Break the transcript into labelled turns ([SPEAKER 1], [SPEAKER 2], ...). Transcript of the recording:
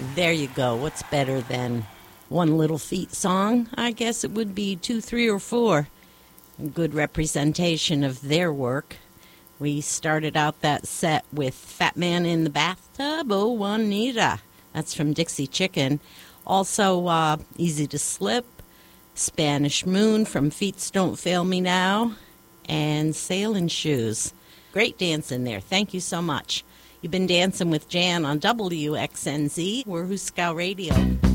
[SPEAKER 1] There you go. What's better than One Little Feat song? I guess it would be 2, 3, or 4. A good representation of their work. We started out that set with Fat Man in the Bathtub, Oh Juanita. That's from Dixie Chicken. Also, Easy to Slip, Spanish Moon from Feet Don't Fail Me Now, and Sailing Shoes. Great dancing there. Thank you so much. You've been dancing with Jan on WXNZ. We're Huskow Radio.